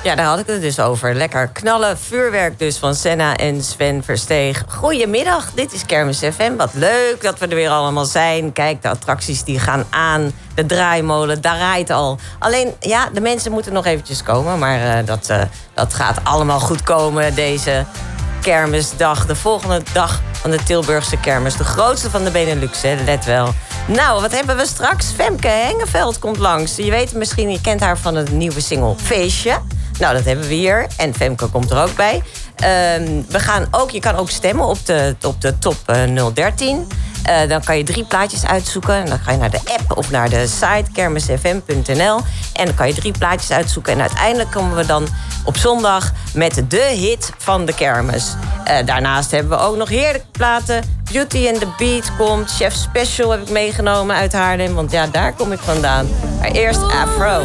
Ja, daar had ik het dus over. Lekker knallen, vuurwerk dus van Senna en Sven Versteeg. Goedemiddag, dit is Kermis FM. Wat leuk dat we er weer allemaal zijn. Kijk, de attracties die gaan aan. De draaimolen, daar rijdt al. Alleen, ja, de mensen moeten nog eventjes komen. Maar dat gaat allemaal goed komen, deze kermisdag. De volgende dag van de Tilburgse kermis. De grootste van de Benelux, hè, let wel. Nou, wat hebben we straks? Femke Hengeveld komt langs. Je weet misschien, je kent haar van het nieuwe single Feestje. Nou, dat hebben we hier. En Femke komt er ook bij. Je kan ook stemmen op de top 013. Dan kan je 3 plaatjes uitzoeken. En dan ga je naar de app of naar de site kermisfm.nl. En dan kan je 3 plaatjes uitzoeken. En uiteindelijk komen we dan op zondag met de hit van de kermis. Daarnaast hebben we ook nog heerlijke platen. Beauty and the Beat komt. Chef Special heb ik meegenomen uit Haarlem. Want ja, daar kom ik vandaan. Maar eerst Afro.